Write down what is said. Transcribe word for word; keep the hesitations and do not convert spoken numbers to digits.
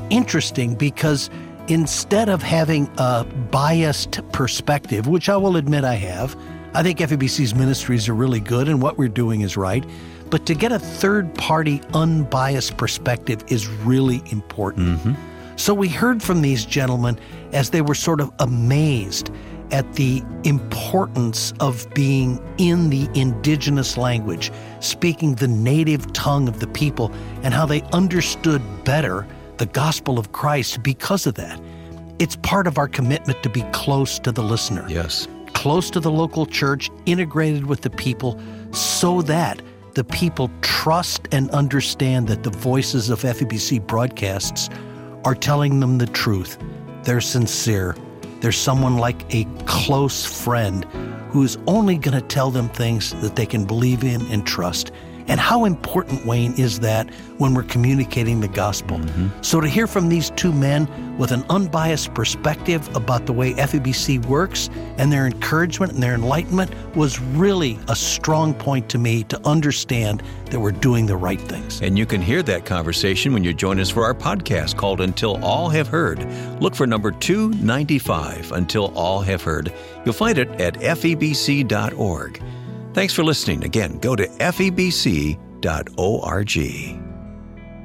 interesting because instead of having a biased perspective, which I will admit I have, I think F E B C's ministries are really good and what we're doing is right. But to get a third-party, unbiased perspective is really important. Mm-hmm. So we heard from these gentlemen as they were sort of amazed at the importance of being in the indigenous language, speaking the native tongue of the people, and how they understood better the gospel of Christ because of that. It's part of our commitment to be close to the listener. Yes. Close to the local church, integrated with the people, so that the people trust and understand that the voices of F E B C broadcasts are telling them the truth. They're sincere. There's someone like a close friend who is only going to tell them things that they can believe in and trust. And how important, Wayne, is that when we're communicating the gospel? Mm-hmm. So to hear from these two men with an unbiased perspective about the way F E B C works and their encouragement and their enlightenment was really a strong point to me to understand that we're doing the right things. And you can hear that conversation when you join us for our podcast called Until All Have Heard. Look for number two ninety-five, Until All Have Heard. You'll find it at F E B C dot org. Thanks for listening. Again, go to F E B C dot org.